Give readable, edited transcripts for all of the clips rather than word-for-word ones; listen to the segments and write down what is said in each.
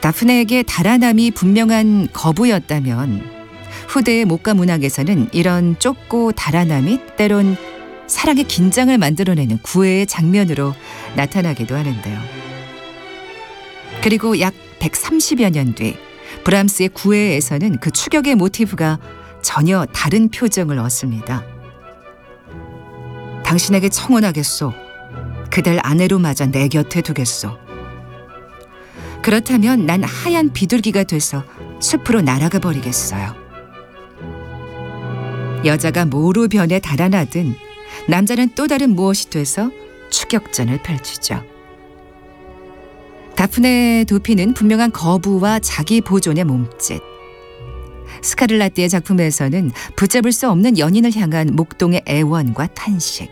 다프네에게 달아남이 분명한 거부였다면 후대의 목가 문학에서는 이런 쫓고 달아남이 때론 사랑의 긴장을 만들어내는 구애의 장면으로 나타나기도 하는데요. 그리고 약 130여 년 뒤 브람스의 구애에서는 그 추격의 모티브가 전혀 다른 표정을 얻습니다. 당신에게 청혼하겠소. 그댈 아내로 맞아 내 곁에 두겠소. 그렇다면 난 하얀 비둘기가 돼서 숲으로 날아가 버리겠어요. 여자가 뭐로 변해 달아나든 남자는 또 다른 무엇이 돼서 추격전을 펼치죠. 다프네 도피는 분명한 거부와 자기 보존의 몸짓. 스카를라띠의 작품에서는 붙잡을 수 없는 연인을 향한 목동의 애원과 탄식.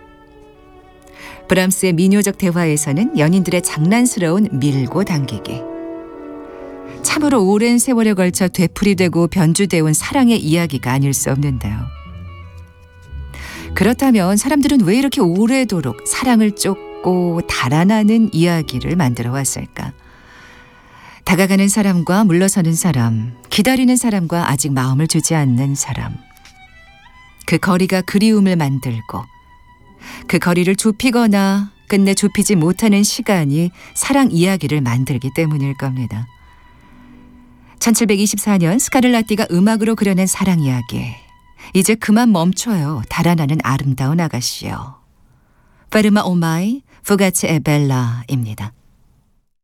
브람스의 미녀적 대화에서는 연인들의 장난스러운 밀고 당기기. 참으로 오랜 세월에 걸쳐 되풀이되고 변주되어 온 사랑의 이야기가 아닐 수 없는데요. 그렇다면 사람들은 왜 이렇게 오래도록 사랑을 쫓고 달아나는 이야기를 만들어 왔을까? 다가가는 사람과 물러서는 사람, 기다리는 사람과 아직 마음을 주지 않는 사람. 그 거리가 그리움을 만들고 그 거리를 좁히거나 끝내 좁히지 못하는 시간이 사랑 이야기를 만들기 때문일 겁니다. 1724년 스카를라띠가 음악으로 그려낸 사랑 이야기. 이제 그만 멈춰요. 달아나는 아름다운 아가씨요. 페르마 오마이, 푸가치 에벨라입니다.